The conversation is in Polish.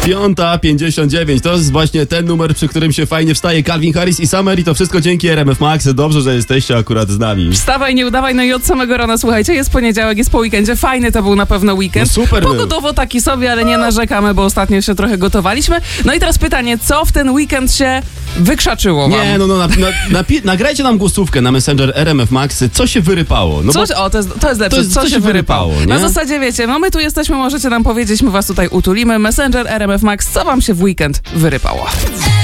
5:59. To jest właśnie ten numer, przy którym się fajnie wstaje. Calvin Harris i Summer i to wszystko dzięki RMF Max. Dobrze, że jesteście akurat z nami. Wstawaj, nie udawaj, no i od samego rana, słuchajcie, jest poniedziałek, jest po weekendzie. Fajny to był na pewno weekend. No super Pogodowo taki sobie, ale nie narzekamy, bo ostatnio się trochę gotowaliśmy. No i teraz pytanie, co w ten weekend się wykrzaczyło wam? Nie, nagrajcie nam głosówkę na Messenger RMF Max. Co się wyrypało? No to jest lepsze, co się wyrypało. Nie? Na zasadzie, wiecie, no my tu jesteśmy, możecie nam powiedzieć, my was tutaj utulimy. Messenger RMF Max, co wam się w weekend wyrypało?